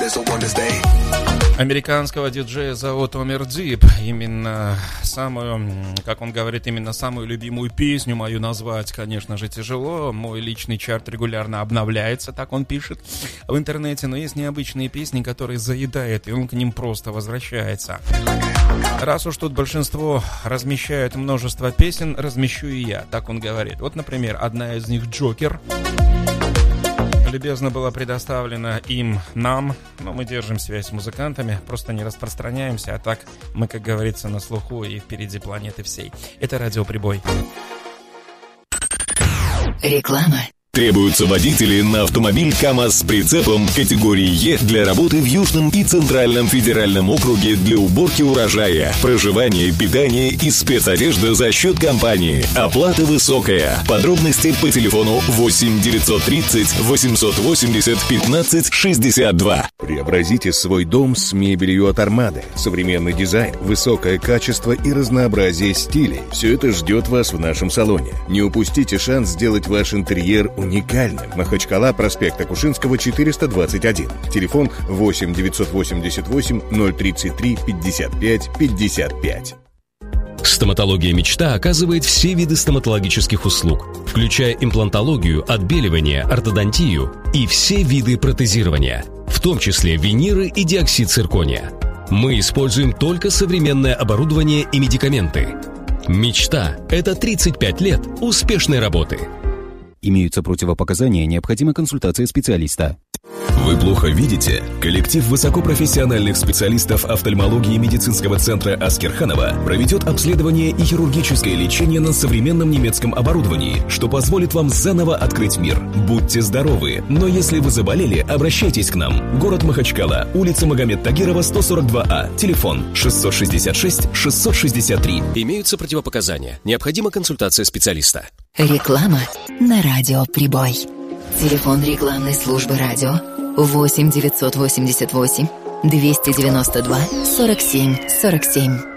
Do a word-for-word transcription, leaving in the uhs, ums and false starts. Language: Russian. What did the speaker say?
Американского диджея зовут Омер Дип. Именно самую, как он говорит, именно самую любимую песню мою назвать, конечно же, тяжело. Мой личный чарт регулярно обновляется, так он пишет в интернете. Но есть необычные песни, которые заедает, и он к ним просто возвращается. Раз уж тут большинство размещают множество песен, размещу и я, так он говорит. Вот, например, одна из них «Джокер». Любезно была предоставлена им, нам, но мы держим связь с музыкантами, просто не распространяемся, а так мы, как говорится, на слуху и впереди планеты всей. Это радиоприбой. Реклама. Требуются водители на автомобиль КАМАЗ с прицепом категории Е для работы в Южном и Центральном федеральном округе для уборки урожая, проживания, питания и спецодежды за счет компании. Оплата высокая. Подробности по телефону восемь девятьсот тридцать восемьсот восемьдесят пятнадцать шестьдесят два. Преобразите свой дом с мебелью от Армады. Современный дизайн, высокое качество и разнообразие стилей. Все это ждет вас в нашем салоне. Не упустите шанс сделать ваш интерьер уникальным. Махачкала, проспект Акушинского, четыреста двадцать один. Телефон восемь девятьсот восемьдесят восемь ноль тридцать три пятьдесят пять пятьдесят пять. Стоматология «Мечта» оказывает все виды стоматологических услуг, включая имплантологию, отбеливание, ортодонтию и все виды протезирования, в том числе виниры и диоксид циркония. Мы используем только современное оборудование и медикаменты. «Мечта» — это тридцать пять лет успешной работы. Имеются противопоказания, необходима консультация специалиста. Вы плохо видите? Коллектив высокопрофессиональных специалистов офтальмологии медицинского центра Аскерханова проведет обследование и хирургическое лечение на современном немецком оборудовании, что позволит вам заново открыть мир. Будьте здоровы, но если вы заболели, обращайтесь к нам. Город Махачкала, улица Магомед Тагирова, сто сорок два А, телефон шестьсот шестьдесят шесть шестьсот шестьдесят три. Имеются противопоказания, необходима консультация специалиста. Реклама на радио «Прибой». Телефон рекламной службы радио восемь девятьсот восемьдесят восемь двести девяносто два сорок семь сорок семь.